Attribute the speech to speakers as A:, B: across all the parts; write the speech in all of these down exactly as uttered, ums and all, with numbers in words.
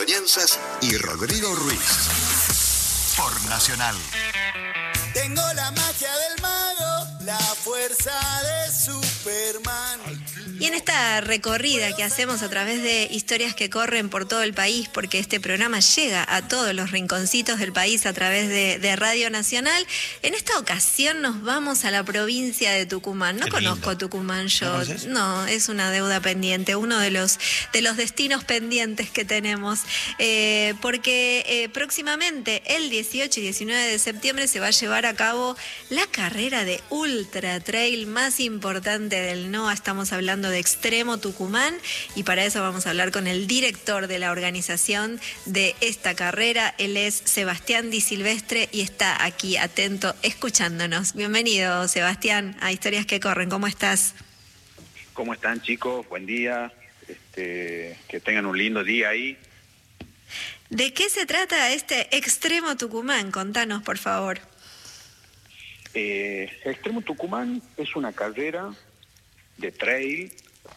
A: Toñanzas y Rodrigo Ruiz. Por Nacional.
B: Tengo la magia del mago, la fuerza de Superman.
C: Y en esta recorrida que hacemos a través de historias que corren por todo el país, porque este programa llega a todos los rinconcitos del país a través de, de Radio Nacional, en esta ocasión nos vamos a la provincia de Tucumán. No
D: Qué
C: conozco
D: lindo.
C: Tucumán yo,
D: ¿No
C: no, es una deuda pendiente, uno de los, de los destinos pendientes que tenemos, eh, porque eh, próximamente, el dieciocho y diecinueve de septiembre, se va a llevar a cabo la carrera de Ultra Trail más importante del N O A. Estamos hablando de Extremo Tucumán, y para eso vamos a hablar con el director de la organización de esta carrera. Él es Sebastián Di Silvestre y está aquí atento escuchándonos. Bienvenido, Sebastián, a Historias que Corren. ¿Cómo estás?
E: ¿Cómo están, chicos? Buen día. Este, que tengan un lindo día ahí.
C: ¿De qué se trata este Extremo Tucumán? Contanos, por favor.
E: Eh, Extremo Tucumán es una carrera de trail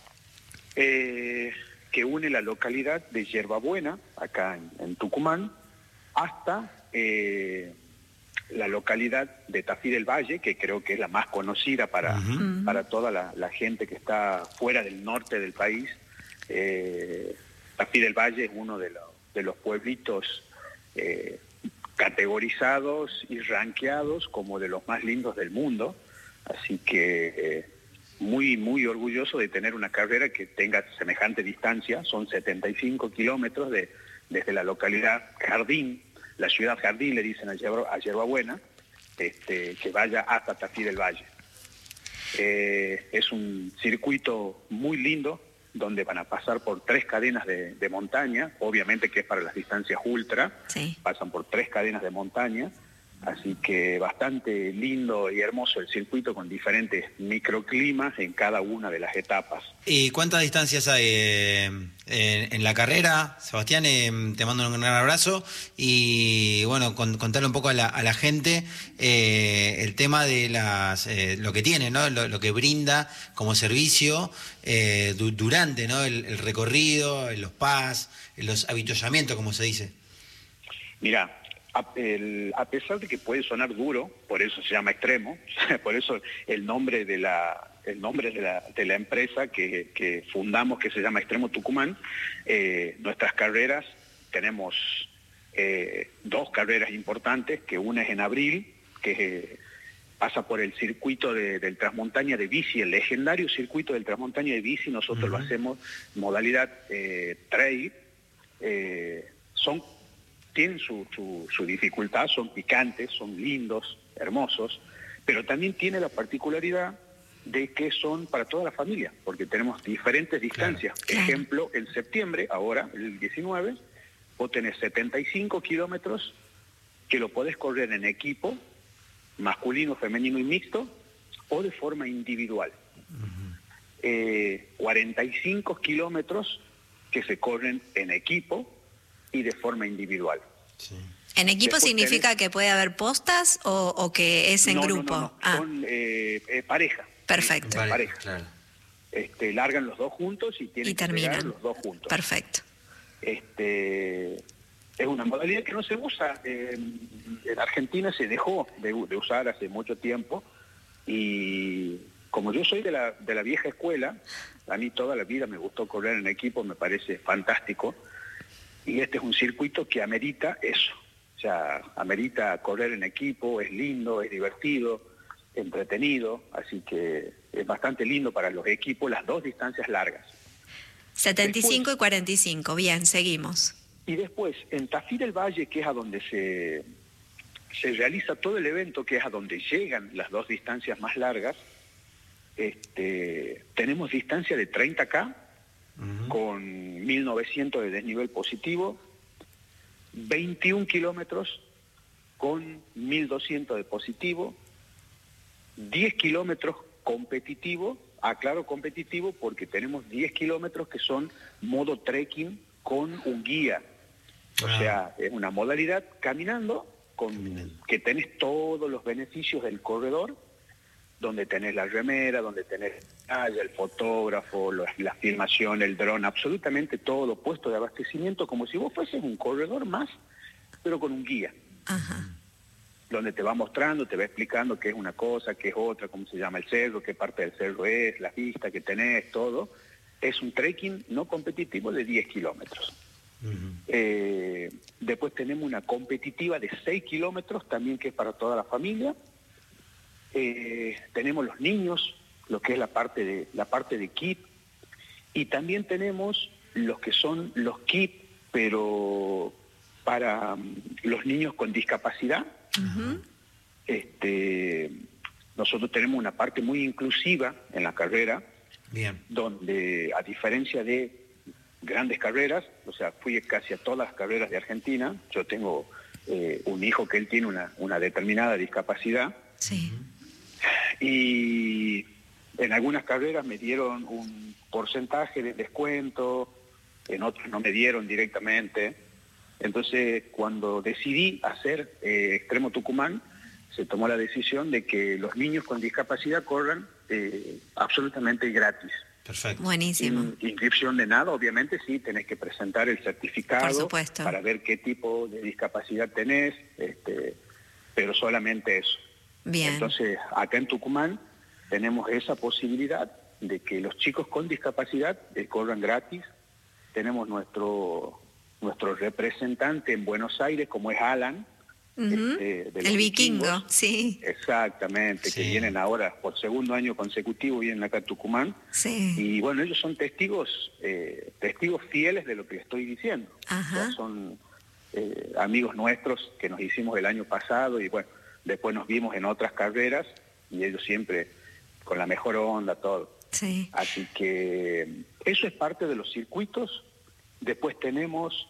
E: eh, que une la localidad de Yerbabuena, acá en, en Tucumán, hasta eh, la localidad de Tafí del Valle, que creo que es la más conocida para, uh-huh. para toda la, la gente que está fuera del norte del país. Eh, Tafí del Valle es uno de, lo, de los pueblitos eh, categorizados y ranqueados como de los más lindos del mundo, así que eh, muy, muy orgulloso de tener una carrera que tenga semejante distancia. Son setenta y cinco kilómetros de, desde la localidad Jardín, la ciudad Jardín le dicen a, Yerba, a Yerbabuena, este, que vaya hasta Tafí del Valle. Eh, es un circuito muy lindo, donde van a pasar por tres cadenas de, de montaña, obviamente que es para las distancias ultra, sí. Pasan por tres cadenas de montaña, así que bastante lindo y hermoso el circuito con diferentes microclimas en cada una de las etapas.
D: ¿Y cuántas distancias hay eh, en, en la carrera? Sebastián, eh, te mando un gran abrazo y bueno, con, contarle un poco a la, a la gente eh, el tema de las eh, lo que tiene, ¿no? Lo, lo que brinda como servicio eh, du, durante, ¿no? el, el recorrido, los pas, los avituallamientos, como se dice.
E: Mira, A, el, a pesar de que puede sonar duro, por eso se llama Extremo, por eso el nombre de la, el nombre de la, de la empresa que, que fundamos, que se llama Extremo Tucumán, eh, nuestras carreras, tenemos eh, dos carreras importantes, que una es en abril, que eh, pasa por el circuito de, del Transmontaña de bici, el legendario circuito del Transmontaña de bici. Nosotros uh-huh. lo hacemos modalidad eh, trail, eh, son tienen su, su, su dificultad, son picantes, son lindos, hermosos, pero también tiene la particularidad de que son para toda la familia, porque tenemos diferentes distancias. Claro, claro. Ejemplo, en septiembre, ahora, el diecinueve, vos tenés setenta y cinco kilómetros que lo podés correr en equipo, masculino, femenino y mixto, o de forma individual. Uh-huh. eh, cuarenta y cinco kilómetros que se corren en equipo y de forma individual.
C: Sí. ¿En equipo Después significa tenés... que puede haber postas o, o que es en
E: no,
C: grupo?
E: No, no, no.
C: Ah.
E: Son eh, eh, pareja.
C: Perfecto.
E: Pareja.
D: Pareja. Claro.
E: Este, largan los dos juntos y tienen
C: y
E: que
C: terminan.
E: llegar los dos juntos.
C: Perfecto.
E: Este, es una modalidad que no se usa. Eh, en Argentina se dejó de, de usar hace mucho tiempo, y como yo soy de la, de la vieja escuela, a mí toda la vida me gustó correr en equipo, me parece fantástico. Y este es un circuito que amerita eso, o sea, amerita correr en equipo, es lindo, es divertido, entretenido, así que es bastante lindo para los equipos, las dos distancias largas.
C: setenta y cinco
E: después,
C: y cuarenta y cinco, bien, seguimos.
E: Y después, en Tafí del Valle, que es a donde se, se realiza todo el evento, que es a donde llegan las dos distancias más largas, este, tenemos distancia de treinta kilómetros, Uh-huh. con mil novecientos de desnivel positivo, veintiún kilómetros con mil doscientos de positivo, diez kilómetros competitivo, aclaro competitivo porque tenemos diez kilómetros que son modo trekking con un guía, o ah. sea, es una modalidad caminando, con, que tenés todos los beneficios del corredor, donde tenés la remera, donde tenés el fotógrafo, los, la filmación, el dron, absolutamente todo puesto de abastecimiento, como si vos fueses un corredor más, pero con un guía.
C: Ajá.
E: Donde te va mostrando, te va explicando qué es una cosa, qué es otra, cómo se llama el cerro, qué parte del cerro es, las vistas que tenés, todo. Es un trekking no competitivo de diez kilómetros. Uh-huh. Eh, después tenemos una competitiva de seis kilómetros, también que es para toda la familia. Eh, tenemos los niños, lo que es la parte de la parte de kit, y también tenemos los que son los kits, pero para um, los niños con discapacidad. Uh-huh. Este, nosotros tenemos una parte muy inclusiva en la carrera. Bien. Donde, a diferencia de grandes carreras, o sea, fui casi a todas las carreras de Argentina. Yo tengo eh, un hijo que él tiene una, una determinada discapacidad. Sí. Y en algunas carreras me dieron un porcentaje de descuento, en otras no me dieron directamente. Entonces, cuando decidí hacer eh, Extremo Tucumán, se tomó la decisión de que los niños con discapacidad corran eh, absolutamente gratis.
C: Perfecto. Buenísimo.
E: Sin inscripción de nada, obviamente sí, tenés que presentar el certificado.
C: Por supuesto.
E: Para ver qué tipo de discapacidad tenés, este, pero solamente eso.
C: Bien.
E: Entonces, acá en Tucumán tenemos esa posibilidad de que los chicos con discapacidad eh, corran gratis. Tenemos nuestro, nuestro representante en Buenos Aires, como es Alan.
C: Uh-huh. Este, el vikingo, vikingos. Sí.
E: Exactamente, sí. Que vienen ahora por segundo año consecutivo, vienen acá a Tucumán.
C: Sí.
E: Y bueno, ellos son testigos eh, testigos fieles de lo que estoy diciendo.
C: Ajá.
E: O sea, son eh, amigos nuestros que nos hicimos el año pasado y bueno, después nos vimos en otras carreras y ellos siempre con la mejor onda, todo.
C: Sí.
E: Así que eso es parte de los circuitos. Después tenemos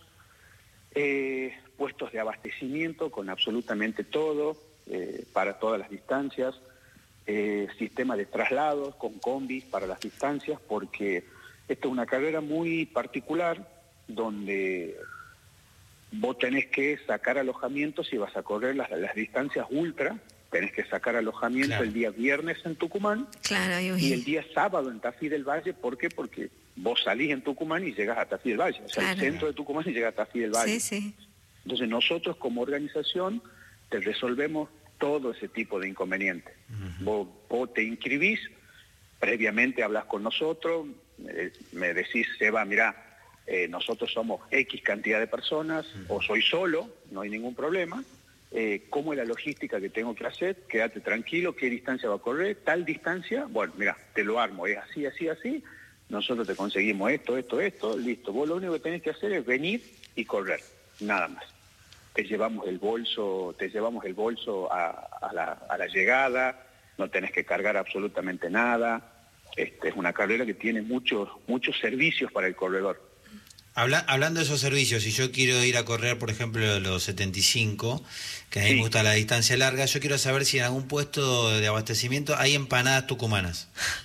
E: eh, puestos de abastecimiento con absolutamente todo, eh, para todas las distancias, eh, sistema de traslados con combis para las distancias, porque esta es una carrera muy particular donde vos tenés que sacar alojamiento si vas a correr las, las distancias ultra, tenés que sacar alojamiento claro. El día viernes en Tucumán
C: claro, yo
E: y el día sábado en Tafí del Valle. ¿Por qué? Porque vos salís en Tucumán y llegás a Tafí del Valle, o sea, claro. El centro de Tucumán y llegás a Tafí del Valle.
C: Sí, sí.
E: Entonces nosotros como organización te resolvemos todo ese tipo de inconvenientes. Uh-huh. Vos, vos te inscribís, previamente hablas con nosotros, me, me decís, Seba, mirá, eh, nosotros somos X cantidad de personas, uh-huh. O soy solo, no hay ningún problema, eh, ¿cómo es la logística que tengo que hacer? Quédate tranquilo, ¿qué distancia va a correr? Tal distancia, bueno, mirá, te lo armo, es así, así, así, nosotros te conseguimos esto, esto, esto, listo. Vos lo único que tenés que hacer es venir y correr. Nada más. Te llevamos el bolso, te llevamos el bolso a, a, la, a la llegada, no tenés que cargar absolutamente nada. Este, es una carrera que tiene muchos, muchos servicios para el corredor.
D: Habla, hablando de esos servicios, si yo quiero ir a correr, por ejemplo, los setenta y cinco, que a mí sí. Me gusta la distancia larga, yo quiero saber si en algún puesto de abastecimiento hay empanadas tucumanas.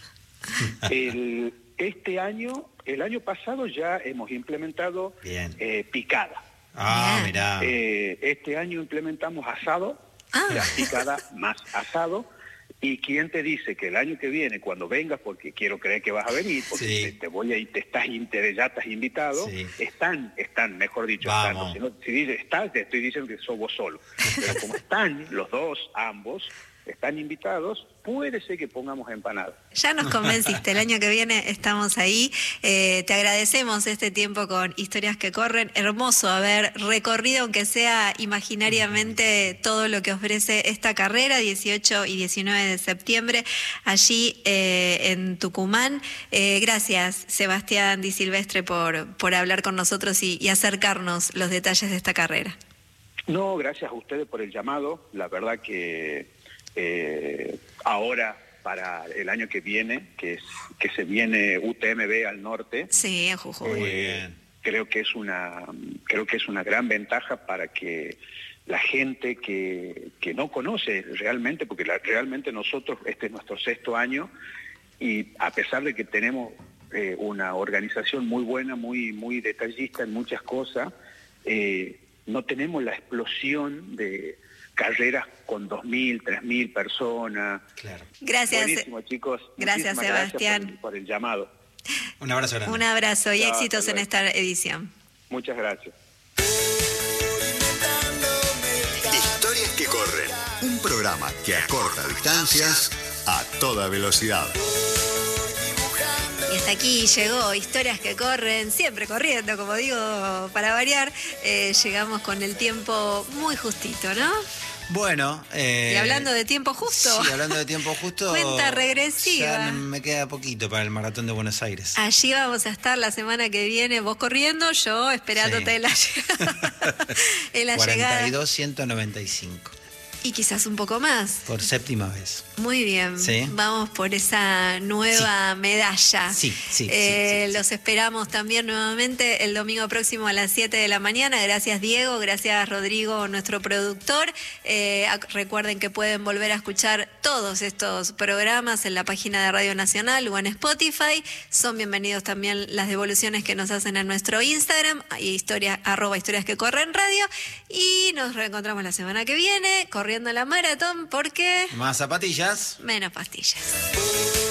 E: El, este año, el año pasado ya hemos implementado eh, picada.
D: Ah, mirá.
E: Eh, este año implementamos asado,
C: ah.
E: La picada más asado. ¿Y quién te dice que el año que viene, cuando vengas, porque quiero creer que vas a venir, porque
D: sí.
E: te, te voy a ir, te estás, ya estás invitado,
D: sí.
E: están, están, mejor dicho, están, si, no, si dices estás, te estoy diciendo que sos vos solo. Pero como están los dos, ambos, están invitados, puede ser que pongamos empanadas.
C: Ya nos convenciste, el año que viene estamos ahí. Eh, te agradecemos este tiempo con Historias que Corren. Hermoso haber recorrido, aunque sea imaginariamente, todo lo que ofrece esta carrera, dieciocho y diecinueve de septiembre, allí eh, en Tucumán. Eh, gracias, Sebastián Di Silvestre, por, por hablar con nosotros y, y acercarnos los detalles de esta carrera.
E: No, gracias a ustedes por el llamado. La verdad que Eh, ahora, para el año que viene, que es que se viene U T M B al norte,
C: sí, en Jujuy.
E: Eh, creo que es una creo que es una gran ventaja para que la gente que, que no conoce realmente, porque la, realmente nosotros, este es nuestro sexto año, y a pesar de que tenemos eh, una organización muy buena, muy, muy detallista en muchas cosas, eh, no tenemos la explosión de carreras con dos mil, tres mil personas.
D: Claro.
C: Gracias.
E: Buenísimo, chicos.
C: Gracias,
E: Muchísimas
C: Sebastián.
E: Gracias por, el, por el llamado.
D: Un abrazo grande.
C: Un abrazo y
E: Chao,
C: éxitos
E: hasta
C: en
E: luego.
C: esta edición.
E: Muchas gracias.
A: Historias que corren. Un programa que acorta distancias a toda velocidad.
C: Y hasta aquí llegó Historias que corren, siempre corriendo, como digo, para variar. Eh, llegamos con el tiempo muy justito, ¿no?
D: Bueno. Eh,
C: Y hablando de tiempo justo.
D: Sí, hablando de tiempo justo.
C: Cuenta regresiva.
D: Ya me queda poquito para el Maratón de Buenos Aires.
C: Allí vamos a estar la semana que viene, vos corriendo, yo esperándote
D: Sí.
C: en la llegada. en la
D: cuarenta y
C: llegada.
D: dos, ciento noventa y cinco.
C: Y quizás un poco más.
D: Por séptima vez.
C: Muy bien,
D: Sí.
C: vamos por esa nueva medalla.
D: Sí, sí,
C: Eh,
D: sí, sí,
C: Los
D: sí.
C: esperamos también nuevamente el domingo próximo a las siete de la mañana. Gracias Diego, gracias Rodrigo, nuestro productor. Eh, ac- recuerden que pueden volver a escuchar todos estos programas en la página de Radio Nacional o en Spotify. Son bienvenidos también las devoluciones que nos hacen en nuestro Instagram, y historia, arroba historias que corren radio. Y nos reencontramos la semana que viene, corriendo la maratón, porque
D: Más zapatillas.
C: menos pastillas.